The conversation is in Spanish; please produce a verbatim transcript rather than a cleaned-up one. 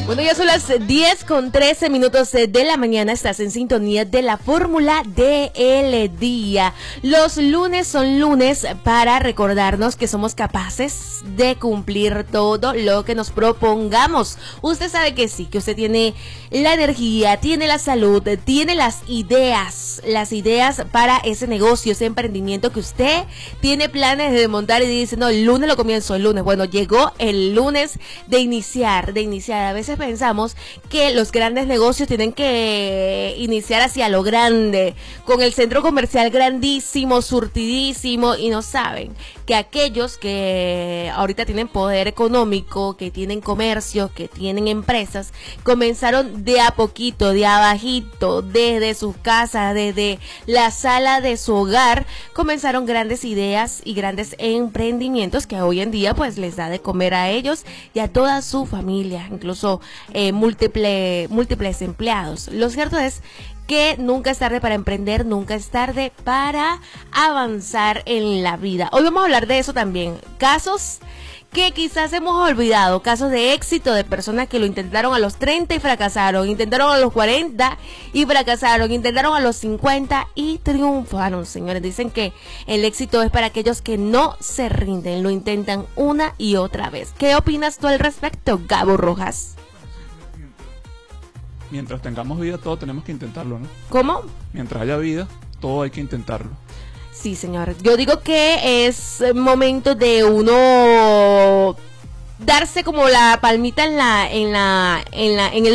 Bueno, ya son las diez con trece minutos de la mañana. Estás en sintonía de la fórmula del día. Los lunes son lunes para recordarnos que somos capaces de cumplir todo lo que nos propongamos. Usted sabe que sí, que usted tiene la energía, tiene la salud, tiene las ideas, las ideas para ese negocio, ese emprendimiento que usted tiene planes de montar y dice, no, el lunes lo comienzo, el lunes. Bueno, llegó el lunes de iniciar, de iniciar. A veces pensamos que los grandes negocios tienen que iniciar hacia lo grande, con el centro comercial grandísimo, surtidísimo, y no saben que aquellos que ahorita tienen poder económico, que tienen comercio, que tienen empresas, comenzaron de a poquito, de abajito, desde sus casas, desde la sala de su hogar, comenzaron grandes ideas y grandes emprendimientos que hoy en día pues les da de comer a ellos y a toda su familia, incluso eh, múltiple, múltiples empleados. Lo cierto es que nunca es tarde para emprender, nunca es tarde para avanzar en la vida. Hoy vamos a hablar de eso también, casos que quizás hemos olvidado, casos de éxito de personas que lo intentaron a los treinta y fracasaron, intentaron a los cuarenta y fracasaron, intentaron a los cincuenta y triunfaron, señores. Dicen que el éxito es para aquellos que no se rinden, lo intentan una y otra vez. ¿Qué opinas tú al respecto, Gabo Rojas? Mientras tengamos vida, todo tenemos que intentarlo, ¿no? ¿Cómo? Mientras haya vida, todo hay que intentarlo. Sí, señor. Yo digo que es momento de uno darse como la palmita en la, en la, en la, en el